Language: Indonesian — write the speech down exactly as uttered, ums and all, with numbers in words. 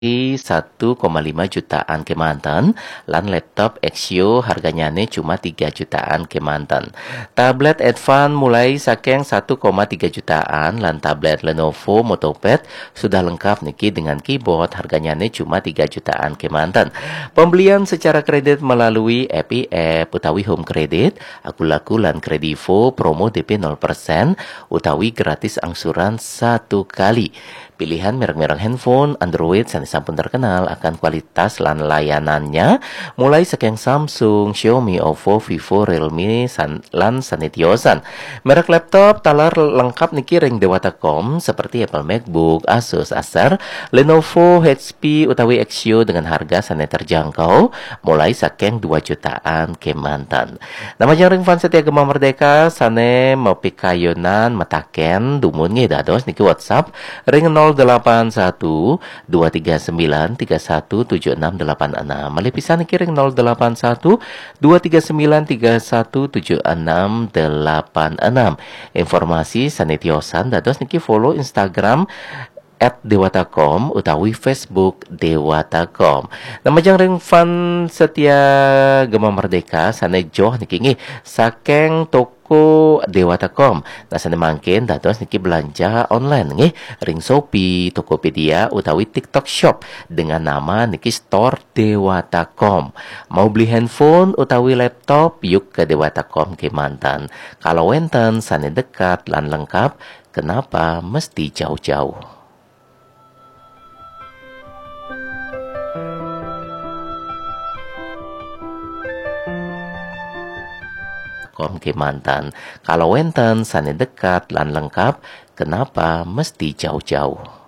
satu koma lima jutaan kemanten, lan laptop Axio harganya nih cuma tiga jutaan kemanten. Tablet Advan mulai saking satu koma tiga jutaan, lan tablet Lenovo Motopad sudah lengkap niki dengan keyboard harganya nih cuma tiga jutaan kemanten. Pembelian secara kredit melalui A P I utawi Home Credit, aku laku lan Kredivo promo D P nol persen utawi gratis angsuran satu kali. Pilihan merek-merek handphone Android sampun terkenal akan kualitas lan layanannya mulai saking Samsung, Xiaomi, Oppo, Vivo, Realme, san, lan sanitiosan. Merek laptop talar lengkap niki ring Dewatakom seperti Apple MacBook, Asus, Acer, Lenovo, H P utawi Axio dengan harga sane terjangkau mulai saking dua jutaan kemanten. Nama jaring fan setia Gema Merdeka sane mepikayonan metaken dumun ngedados niki WhatsApp ring nol delapan satu dua tiga sembilan tiga satu tujuh enam delapan enam. Malih pisan kiring nol delapan satu dua tiga sembilan tiga satu tujuh enam delapan enam. Informasi sanitiosan dados niki follow Instagram at Dewatakom utawi Facebook Dewatakom. Nama jangring fan setia Gema Merdeka sane joh niki nggih saking toko Dewatakom. Nah sane mangkin dados niki belanja online nggih ring Shopee, Tokopedia utawi TikTok Shop dengan nama niki Store Dewatakom. Mau beli handphone utawi laptop yuk ke Dewatakom Kemanten. Kalau wenten sane dekat lan lengkap, kenapa mesti jauh-jauh? Kom Kemanten. Kalau wenten sane dekat lan lengkap, kenapa mesti jauh-jauh?